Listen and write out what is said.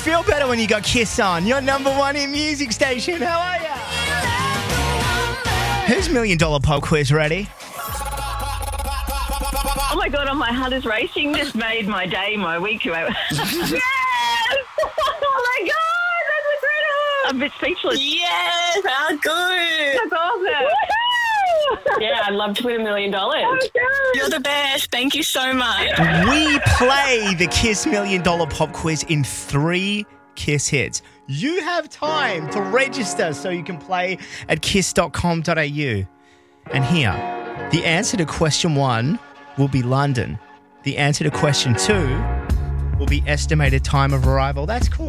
feel better when you got Kiss on. Your number one in music station. How are ya? Who's $1 Million Pop Quiz ready? Oh my God, my heart is racing. Just made my day, my week. Yes! Oh my God, that's incredible. I'm a bit speechless. Yes, how good. That's awesome. Yeah, I'd love to win $1 million. You're the best. Thank you so much. We play the Kiss $1 Million Pop Quiz in 3 Kiss hits. You have time to register so you can play at kiss.com.au. And here, the answer to question 1 will be London. The answer to question 2 will be estimated time of arrival. That's cool.